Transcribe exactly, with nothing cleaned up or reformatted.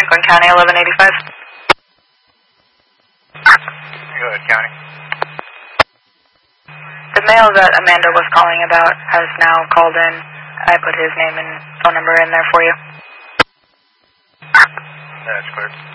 Franklin County, eleven eighty-five. Go ahead, County. The male that Amanda was calling about has now called in. I put his name and phone number in there for you. That's clear.